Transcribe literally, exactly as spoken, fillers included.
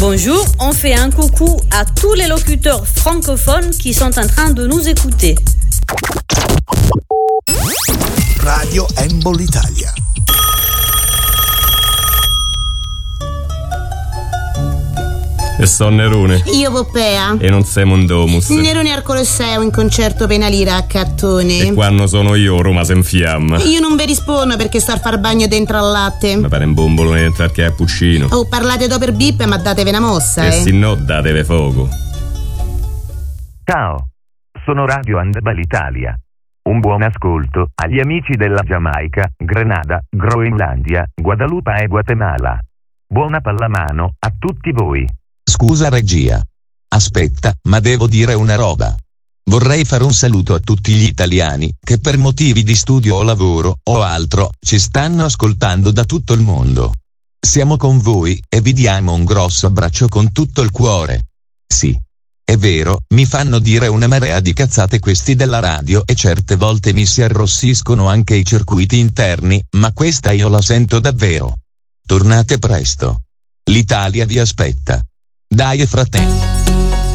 Bonjour, on fait un coucou à tous les locuteurs francophones qui sont en train de nous écouter. Radio Embol Italia. E son Nerone. Io Poppea. E non sei Mondomus. Nerone al Colosseo in concerto penalira a Cattone. E quando sono io Roma si infiamma. Io non vi rispondo perché sto a far bagno dentro al latte. Mi pare un bombolone dentro al cappuccino. Oh, parlate dopo per bip ma datevi una mossa, e eh. E se no datevi fuoco. Ciao, sono Radio Handball Italia. Un buon ascolto agli amici della Giamaica, Grenada, Groenlandia, Guadalupe e Guatemala. Buona pallamano a tutti voi. Scusa regia. Aspetta, ma devo dire una roba. Vorrei fare un saluto a tutti gli italiani che per motivi di studio o lavoro o altro ci stanno ascoltando da tutto il mondo. Siamo con voi e vi diamo un grosso abbraccio con tutto il cuore. Sì, è vero, mi fanno dire una marea di cazzate questi della radio e certe volte mi si arrossiscono anche i circuiti interni, ma questa io la sento davvero. Tornate presto. L'Italia vi aspetta. Dai fratelli.